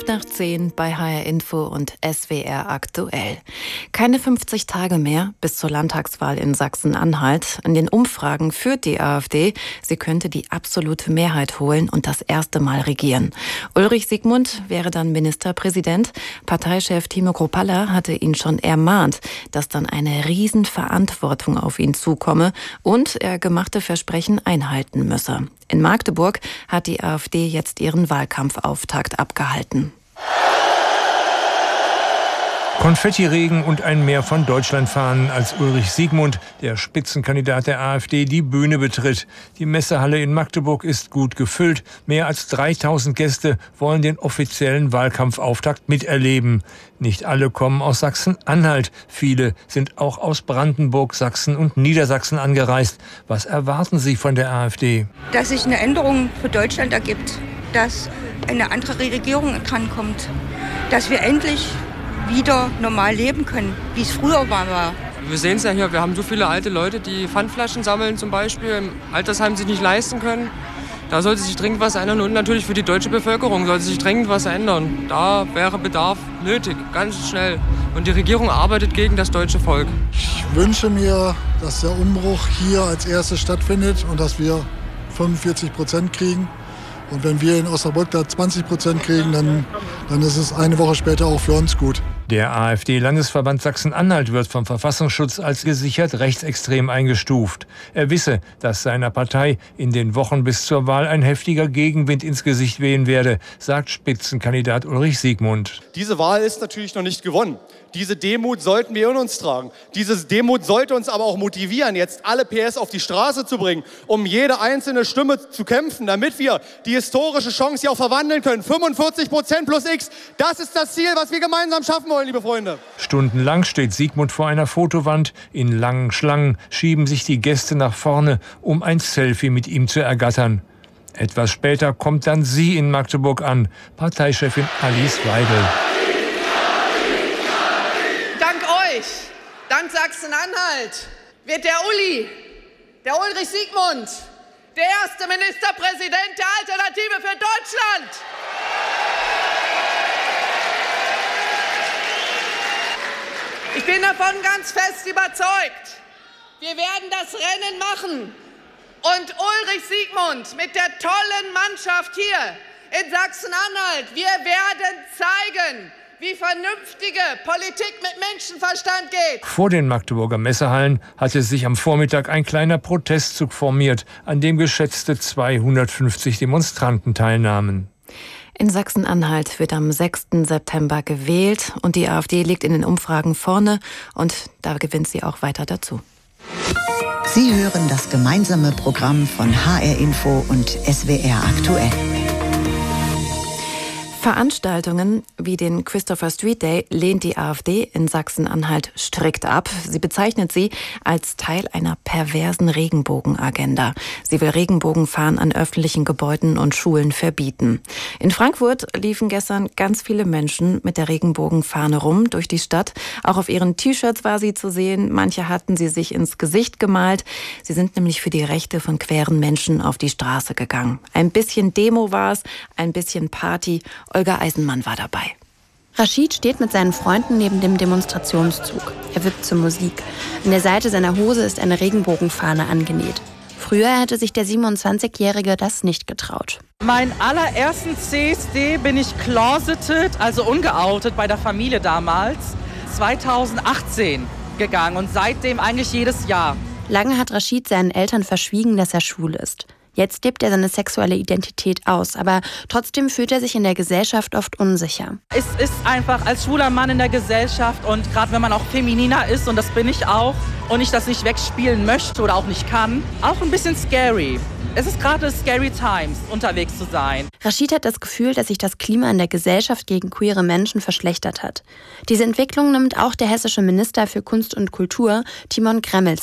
5:10 bei HR Info und SWR aktuell. Keine 50 Tage mehr bis zur Landtagswahl in Sachsen-Anhalt. In den Umfragen führt die AfD. Sie könnte die absolute Mehrheit holen und das erste Mal regieren. Ulrich Siegmund wäre dann Ministerpräsident. Parteichef Timo Kruppalla hatte ihn schon ermahnt, dass dann eine Riesenverantwortung auf ihn zukomme und er gemachte Versprechen einhalten müsse. In Magdeburg hat die AfD jetzt ihren Wahlkampfauftakt abgehalten. Konfettiregen und ein Mehr von Deutschlandfahnen, als Ulrich Siegmund, der Spitzenkandidat der AfD, die Bühne betritt. Die Messehalle in Magdeburg ist gut gefüllt. Mehr als 3000 Gäste wollen den offiziellen Wahlkampfauftakt miterleben. Nicht alle kommen aus Sachsen-Anhalt. Viele sind auch aus Brandenburg, Sachsen und Niedersachsen angereist. Was erwarten Sie von der AfD? Dass sich eine Änderung für Deutschland ergibt, dass eine andere Regierung drankommt, dass wir endlich wieder normal leben können, wie es früher war. Wir sehen es ja hier, wir haben so viele alte Leute, die Pfandflaschen sammeln zum Beispiel, im Altersheim sich nicht leisten können. Da sollte sich dringend was ändern und natürlich für die deutsche Bevölkerung sollte sich dringend was ändern. Da wäre Bedarf nötig, ganz schnell. Und die Regierung arbeitet gegen das deutsche Volk. Ich wünsche mir, dass der Umbruch hier als erstes stattfindet und dass wir 45% kriegen. Und wenn wir in Osnabrück da 20% kriegen, dann ist es eine Woche später auch für uns gut. Der AfD-Landesverband Sachsen-Anhalt wird vom Verfassungsschutz als gesichert rechtsextrem eingestuft. Er wisse, dass seiner Partei in den Wochen bis zur Wahl ein heftiger Gegenwind ins Gesicht wehen werde, sagt Spitzenkandidat Ulrich Siegmund. Diese Wahl ist natürlich noch nicht gewonnen. Diese Demut sollten wir in uns tragen. Diese Demut sollte uns aber auch motivieren, jetzt alle PS auf die Straße zu bringen, um jede einzelne Stimme zu kämpfen, damit wir die historische Chance hier auch verwandeln können. 45% plus X, das ist das Ziel, was wir gemeinsam schaffen wollen, liebe Freunde. Stundenlang steht Siegmund vor einer Fotowand. In langen Schlangen schieben sich die Gäste nach vorne, um ein Selfie mit ihm zu ergattern. Etwas später kommt dann sie in Magdeburg an, Parteichefin Alice Weidel. Dank Sachsen-Anhalt wird der Ulrich Siegmund, der erste Ministerpräsident der Alternative für Deutschland. Ich bin davon ganz fest überzeugt. Wir werden das Rennen machen. Und Ulrich Siegmund mit der tollen Mannschaft hier in Sachsen-Anhalt, wir werden zeigen, wie vernünftige Politik mit Menschenverstand geht. Vor den Magdeburger Messehallen hatte sich am Vormittag ein kleiner Protestzug formiert, an dem geschätzte 250 Demonstranten teilnahmen. In Sachsen-Anhalt wird am 6. September gewählt und die AfD liegt in den Umfragen vorne und da gewinnt sie auch weiter dazu. Sie hören das gemeinsame Programm von HR Info und SWR aktuell. Veranstaltungen wie den Christopher Street Day lehnt die AfD in Sachsen-Anhalt strikt ab. Sie bezeichnet sie als Teil einer perversen Regenbogenagenda. Sie will Regenbogenfahren an öffentlichen Gebäuden und Schulen verbieten. In Frankfurt liefen gestern ganz viele Menschen mit der Regenbogenfahne rum durch die Stadt. Auch auf ihren T-Shirts war sie zu sehen. Manche hatten sie sich ins Gesicht gemalt. Sie sind nämlich für die Rechte von queeren Menschen auf die Straße gegangen. Ein bisschen Demo war es, ein bisschen Party. Olga Eisenmann war dabei. Rashid steht mit seinen Freunden neben dem Demonstrationszug. Er wippt zur Musik. An der Seite seiner Hose ist eine Regenbogenfahne angenäht. Früher hätte sich der 27-Jährige das nicht getraut. Meinen allerersten CSD bin ich closeted, also ungeoutet, bei der Familie damals, 2018 gegangen und seitdem eigentlich jedes Jahr. Lange hat Rashid seinen Eltern verschwiegen, dass er schwul ist. Jetzt lebt er seine sexuelle Identität aus, aber trotzdem fühlt er sich in der Gesellschaft oft unsicher. Es ist einfach als schwuler Mann in der Gesellschaft und gerade wenn man auch femininer ist, und das bin ich auch, und ich das nicht wegspielen möchte oder auch nicht kann, auch ein bisschen scary. Es ist gerade scary times, unterwegs zu sein. Rashid hat das Gefühl, dass sich das Klima in der Gesellschaft gegen queere Menschen verschlechtert hat. Diese Entwicklung nimmt auch der hessische Minister für Kunst und Kultur, Timon Gremmels,